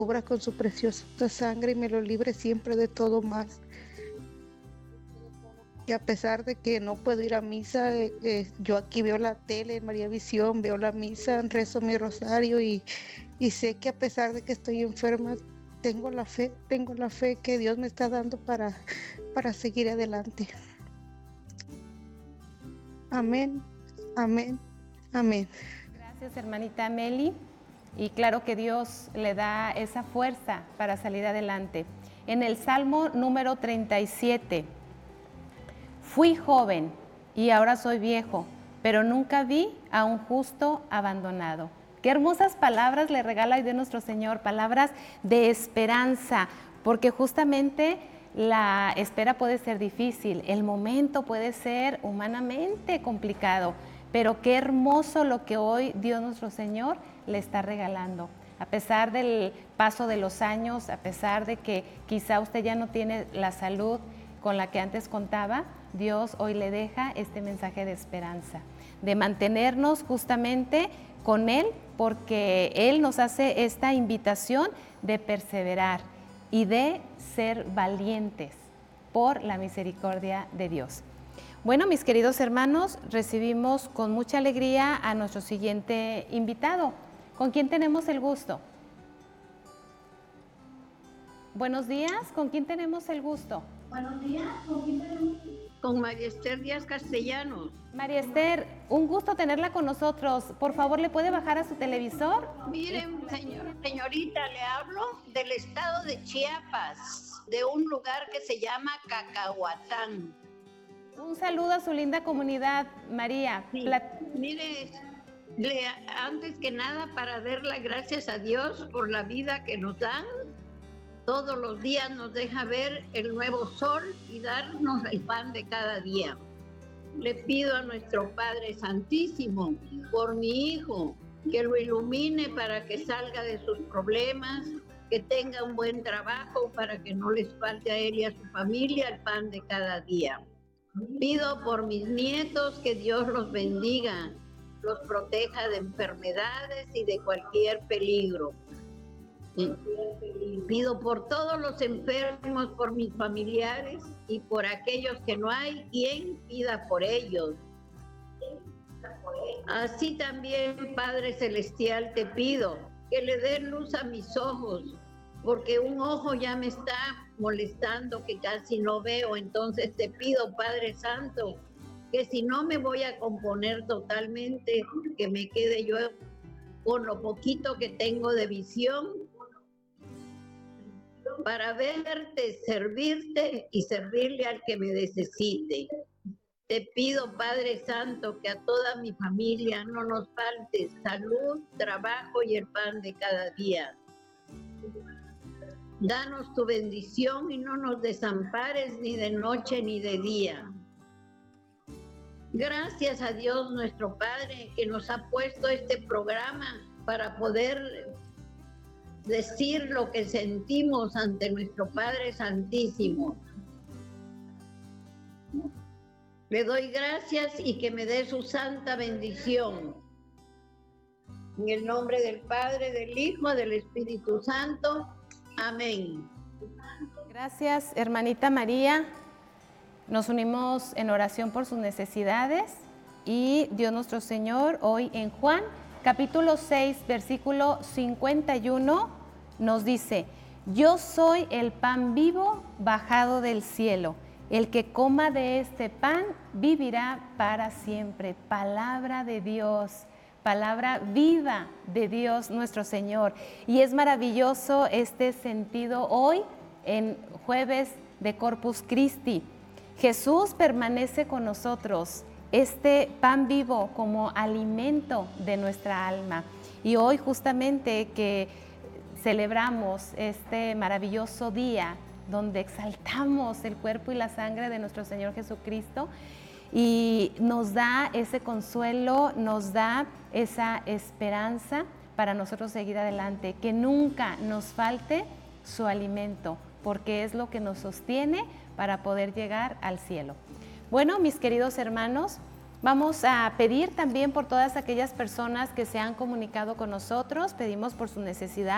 cubra con su preciosa sangre y me lo libre siempre de todo mal. Y a pesar de que no puedo ir a misa, yo aquí veo la tele, en María Visión, veo la misa, rezo mi rosario y sé que a pesar de que estoy enferma, tengo la fe que Dios me está dando para seguir adelante. Amén, amén, amén. Gracias, hermanita Meli. Y claro que Dios le da esa fuerza para salir adelante. En el Salmo número 37, fui joven y ahora soy viejo, pero nunca vi a un justo abandonado. Qué hermosas palabras le regala hoy de nuestro Señor, palabras de esperanza, porque justamente la espera puede ser difícil, el momento puede ser humanamente complicado, pero qué hermoso lo que hoy Dios nuestro Señor le está regalando. A pesar del paso de los años, a pesar de que quizá usted ya no tiene la salud con la que antes contaba, Dios hoy le deja este mensaje de esperanza, de mantenernos justamente con Él, porque Él nos hace esta invitación de perseverar y de ser valientes por la misericordia de Dios. Bueno, mis queridos hermanos, recibimos con mucha alegría a nuestro siguiente invitado. ¿Con quién tenemos el gusto? Buenos días, ¿con quién tenemos el gusto? Buenos días, ¿con quién tenemos? Con María Esther Díaz Castellanos. María Esther, un gusto tenerla con nosotros. Por favor, ¿le puede bajar a su televisor? Miren, señorita, le hablo del estado de Chiapas, de un lugar que se llama Cacahuatán. Un saludo a su linda comunidad, María. Sí, mire, antes que nada, para darle gracias a Dios por la vida que nos dan. Todos los días nos deja ver el nuevo sol y darnos el pan de cada día. Le pido a nuestro Padre Santísimo por mi hijo, que lo ilumine para que salga de sus problemas, que tenga un buen trabajo para que no les falte a él y a su familia el pan de cada día. Pido por mis nietos que Dios los bendiga, los proteja de enfermedades y de cualquier peligro. Pido por todos los enfermos, por mis familiares y por aquellos que no hay quien pida por ellos. Así también, Padre Celestial, te pido que le des luz a mis ojos, porque un ojo ya me está molestando, que casi no veo. Entonces te pido, Padre Santo, que si no me voy a componer totalmente, que me quede yo con lo poquito que tengo de visión, para verte, servirte y servirle al que me necesite. Te pido, Padre Santo, que a toda mi familia no nos falte salud, trabajo y el pan de cada día. Danos tu bendición y no nos desampares ni de noche ni de día. Gracias a Dios nuestro Padre que nos ha puesto este programa para poder decir lo que sentimos ante nuestro Padre Santísimo. Le doy gracias y que me dé su santa bendición. En el nombre del Padre, del Hijo, del Espíritu Santo. Amén. Gracias, hermanita María. Nos unimos en oración por sus necesidades y Dios nuestro Señor hoy en Juan capítulo 6, versículo 51 nos dice: yo soy el pan vivo bajado del cielo. El que coma de este pan vivirá para siempre. Palabra de Dios, palabra viva de Dios nuestro Señor. Y es maravilloso este sentido hoy en jueves de Corpus Christi. Jesús permanece con nosotros, este pan vivo como alimento de nuestra alma. Y hoy justamente que celebramos este maravilloso día donde exaltamos el cuerpo y la sangre de nuestro Señor Jesucristo y nos da ese consuelo, nos da esa esperanza para nosotros seguir adelante, que nunca nos falte su alimento, porque es lo que nos sostiene para poder llegar al cielo. Bueno, mis queridos hermanos, vamos a pedir también por todas aquellas personas que se han comunicado con nosotros, pedimos por su necesidad.